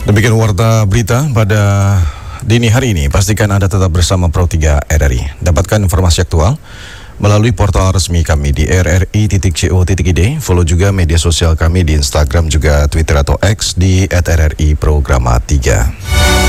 Demikian warta berita pada dini hari ini. Pastikan Anda tetap bersama Pro 3 RRI. Dapatkan informasi aktual melalui portal resmi kami di rri.co.id. Follow juga media sosial kami di Instagram juga Twitter atau X di @RRI Programa 3.